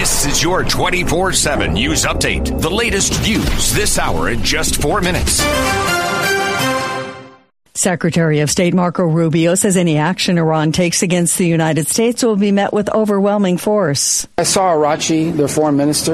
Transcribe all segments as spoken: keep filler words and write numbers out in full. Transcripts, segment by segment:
This is your twenty-four seven News Update. The latest news this hour in just four minutes. Secretary of State Marco Rubio says any action Iran takes against the United States will be met with overwhelming force. I saw Arachi, their foreign minister,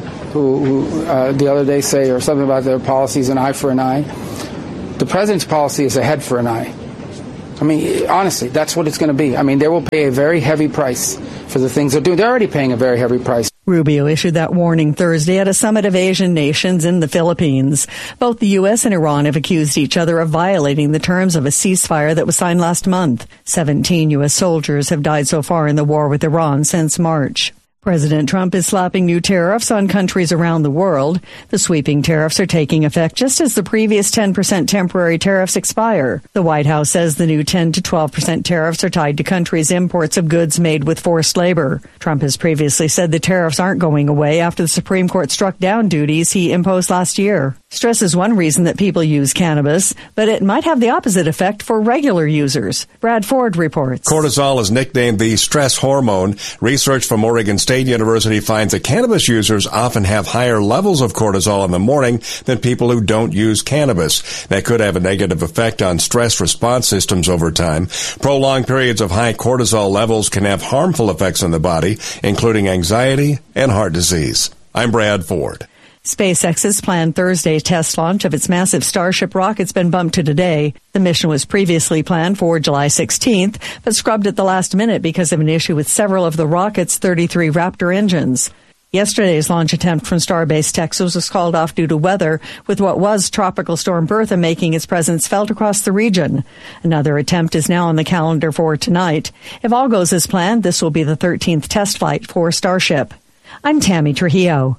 who, who uh, the other day say or something about their policies, an eye for an eye. The president's policy is a head for an eye. I mean, honestly, that's what it's going to be. I mean, they will pay a very heavy price for the things they're doing. They're already paying a very heavy price. Rubio issued that warning Thursday at a summit of Asian nations in the Philippines. Both the U S and Iran have accused each other of violating the terms of a ceasefire that was signed last month. Seventeen U S soldiers have died so far in the war with Iran since March. President Trump is slapping new tariffs on countries around the world. The sweeping tariffs are taking effect just as the previous ten percent temporary tariffs expire. The White House says the new ten to twelve percent tariffs are tied to countries' imports of goods made with forced labor. Trump has previously said the tariffs aren't going away after the Supreme Court struck down duties he imposed last year. Stress is one reason that people use cannabis, but it might have the opposite effect for regular users. Brad Ford reports. Cortisol is nicknamed the stress hormone. Research from Oregon State University finds that cannabis users often have higher levels of cortisol in the morning than people who don't use cannabis. That could have a negative effect on stress response systems over time. Prolonged periods of high cortisol levels can have harmful effects on the body, including anxiety and heart disease. I'm Brad Ford. SpaceX's planned Thursday test launch of its massive Starship rocket's been bumped to today. The mission was previously planned for July sixteenth, but scrubbed at the last minute because of an issue with several of the rocket's thirty-three Raptor engines. Yesterday's launch attempt from Starbase Texas was called off due to weather, with what was Tropical Storm Bertha making its presence felt across the region. Another attempt is now on the calendar for tonight. If all goes as planned, this will be the thirteenth test flight for Starship. I'm Tammy Trujillo.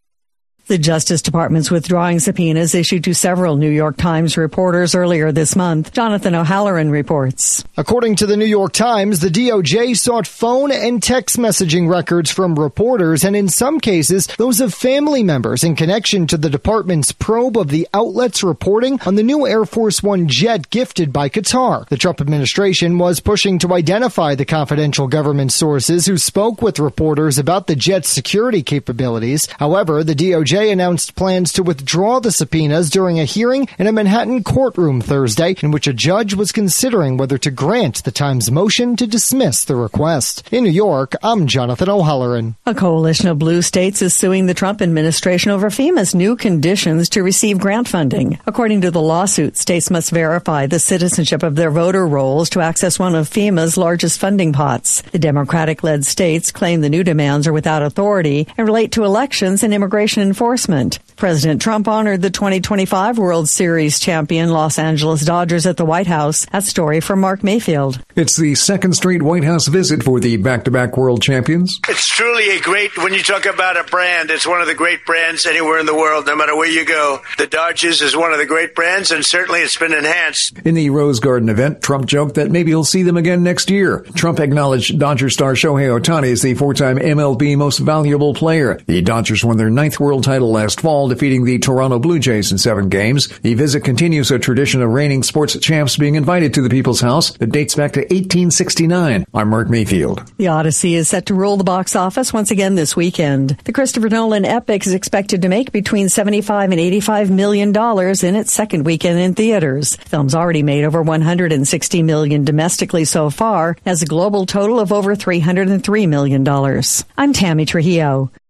The Justice Department's withdrawing subpoenas issued to several New York Times reporters earlier this month. Jonathan O'Halloran reports. According to the New York Times, the D O J sought phone and text messaging records from reporters and in some cases, those of family members in connection to the department's probe of the outlet's reporting on the new Air Force One jet gifted by Qatar. The Trump administration was pushing to identify the confidential government sources who spoke with reporters about the jet's security capabilities. However, the D O J announced plans to withdraw the subpoenas during a hearing in a Manhattan courtroom Thursday in which a judge was considering whether to grant the Times' motion to dismiss the request. In New York, I'm Jonathan O'Halloran. A coalition of blue states is suing the Trump administration over FEMA's new conditions to receive grant funding. According to the lawsuit, states must verify the citizenship of their voter rolls to access one of FEMA's largest funding pots. The Democratic-led states claim the new demands are without authority and relate to elections and immigration enforcement. Enforcement. President Trump honored the twenty twenty-five World Series champion Los Angeles Dodgers at the White House. That story from Mark Mayfield. It's the second straight White House visit for the back-to-back world champions. It's truly a great, when you talk about a brand, it's one of the great brands anywhere in the world, no matter where you go. The Dodgers is one of the great brands, and certainly it's been enhanced. In the Rose Garden event, Trump joked that maybe he'll see them again next year. Trump acknowledged Dodger star Shohei Ohtani as the four-time M L B most valuable player. The Dodgers won their ninth world title last fall, defeating the Toronto Blue Jays in seven games. The visit continues a tradition of reigning sports champs being invited to the People's House that dates back to eighteen sixty-nine. I'm Mark Mayfield. The Odyssey is set to rule the box office once again this weekend. The Christopher Nolan epic is expected to make between seventy-five and eighty-five million dollars in its second weekend in theaters. The film's already made over one hundred sixty million dollars domestically so far, has a global total of over three hundred three million dollars. I'm Tammy Trujillo.